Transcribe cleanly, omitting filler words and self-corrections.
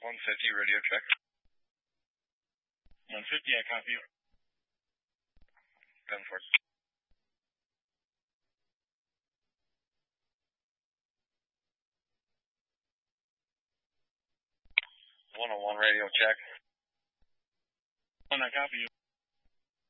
150 radio check. 150, I copy you. 10-4. 101 radio check. 1, I copy you.